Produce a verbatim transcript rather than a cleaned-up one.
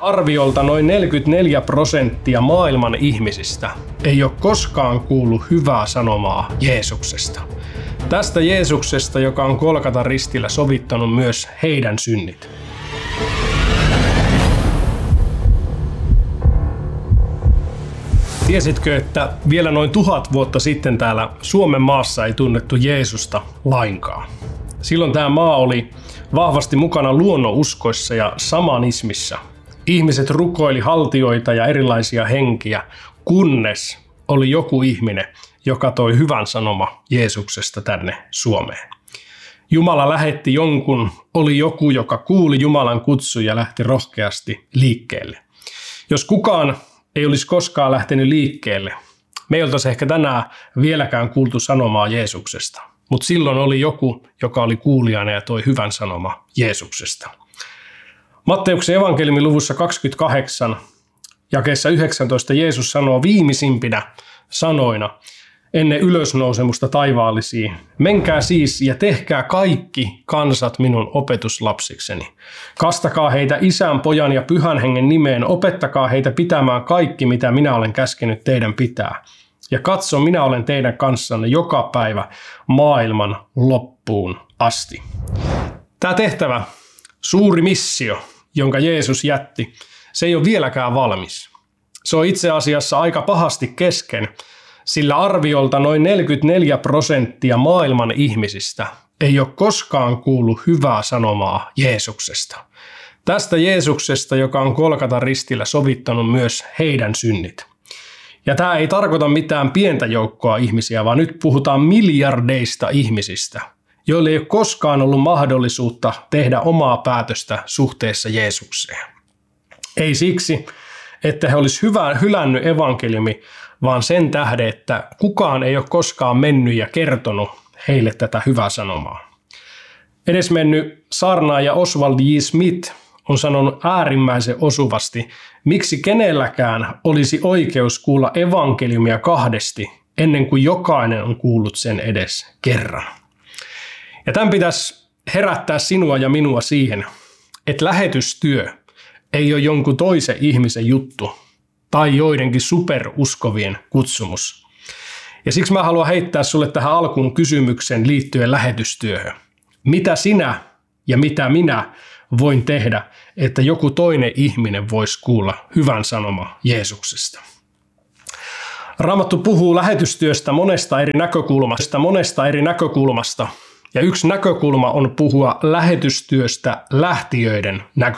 Arviolta noin neljäkymmentäneljä prosenttia maailman ihmisistä ei ole koskaan kuullut hyvää sanomaa Jeesuksesta. Tästä Jeesuksesta, joka on Golgatan ristillä sovittanut myös heidän synnit. Tiesitkö, että vielä noin tuhat vuotta sitten täällä Suomen maassa ei tunnettu Jeesusta lainkaan? Silloin tämä maa oli vahvasti mukana luonnonuskoissa ja samanismissa. Ihmiset rukoili haltioita ja erilaisia henkiä, kunnes oli joku ihminen, joka toi hyvän sanoma Jeesuksesta tänne Suomeen. Jumala lähetti jonkun, oli joku, joka kuuli Jumalan kutsun ja lähti rohkeasti liikkeelle. Jos kukaan ei olisi koskaan lähtenyt liikkeelle, me ei oltaisi ehkä tänään vieläkään kuultu sanomaa Jeesuksesta. Mutta silloin oli joku, joka oli kuulijana ja toi hyvän sanoma Jeesuksesta. Matteuksen evankeliumin luvussa kaksikymmentäkahdeksan, jakeessa yhdeksäntoista Jeesus sanoo viimeisimpinä sanoina ennen ylösnousemusta taivaallisiin: menkää siis ja tehkää kaikki kansat minun opetuslapsikseni. Kastakaa heitä Isän, Pojan ja Pyhän Hengen nimeen, opettakaa heitä pitämään kaikki, mitä minä olen käskenyt teidän pitää. Ja katso, minä olen teidän kanssanne joka päivä maailman loppuun asti. Tämä tehtävä, suuri missio, jonka Jeesus jätti, se ei ole vieläkään valmis. Se on itse asiassa aika pahasti kesken, sillä arviolta noin neljäkymmentäneljä prosenttia maailman ihmisistä ei ole koskaan kuullut hyvää sanomaa Jeesuksesta. Tästä Jeesuksesta, joka on Golgatan ristillä sovittanut myös heidän synnit. Ja tämä ei tarkoita mitään pientä joukkoa ihmisiä, vaan nyt puhutaan miljardeista ihmisistä, joille ei ole koskaan ollut mahdollisuutta tehdä omaa päätöstä suhteessa Jeesukseen. Ei siksi, että he olisi hyvä, hylännyt evankeliumi, vaan sen tähden, että kukaan ei ole koskaan mennyt ja kertonut heille tätä hyvää sanomaa. Edesmennyt saarnaaja Oswald J. Smith on sanonut äärimmäisen osuvasti, miksi kenelläkään olisi oikeus kuulla evankeliumia kahdesti ennen kuin jokainen on kuullut sen edes kerran. Ja tämän pitäisi herättää sinua ja minua siihen, että lähetystyö ei ole jonkun toisen ihmisen juttu tai joidenkin superuskovien kutsumus. Ja siksi mä haluan heittää sulle tähän alkuun kysymyksen liittyen lähetystyöhön. Mitä sinä ja mitä minä voin tehdä, että joku toinen ihminen voisi kuulla hyvän sanoma Jeesuksesta? Raamattu puhuu lähetystyöstä monesta eri näkökulmasta, monesta eri näkökulmasta. Ja yksi näkökulma on puhua lähetystyöstä lähtijöiden näkökulmasta.